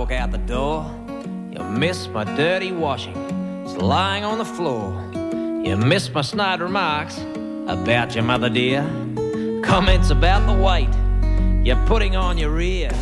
walk out the door, you'll miss my dirty washing. It's lying on the floor. You miss my snide remarks about your mother dear. Comments about the weight you're putting on your ear.